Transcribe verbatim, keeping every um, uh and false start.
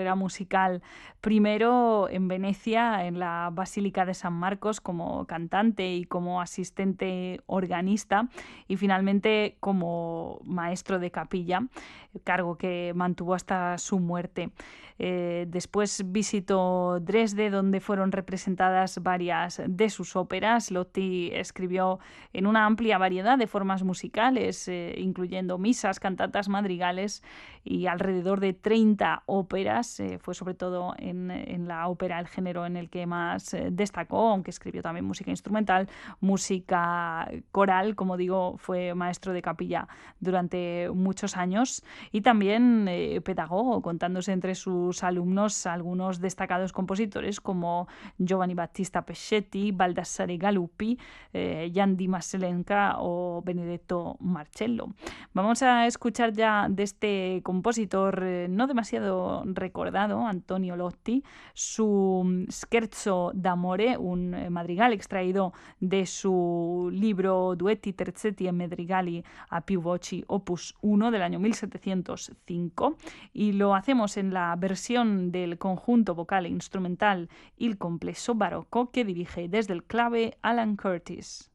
carrera musical, primero en Venecia, en la Basílica de San Marcos, como cantante y como asistente organista, y finalmente como maestro de capilla, cargo que mantuvo hasta su muerte. Eh, después visitó Dresde, donde fueron representadas varias de sus óperas. Lotti escribió en una amplia variedad de formas musicales, eh, incluyendo misas, cantatas, madrigales y alrededor de treinta óperas. Eh, fue sobre todo en, en la ópera el género en el que más eh, destacó, aunque escribió también música instrumental, música coral. Como digo, fue maestro de capilla durante muchos años y también eh, pedagogo, contándose entre sus alumnos algunos destacados compositores como Giovanni Battista Peschetti, Baldassare Galuppi, eh, Jan Di Maselenka o Benedetto Marcello. Vamos a escuchar ya de este compositor eh, no demasiado recordado, Antonio Lotti, su Scherzo d'amore, un eh, madrigal extraído de su libro Duetti, Terzetti e Madrigali a più voci, opus uno del año mil setecientos cinco, y lo hacemos en la versión del conjunto vocal e instrumental Il Complesso Barocco que dirige desde el clave Alan Curtis.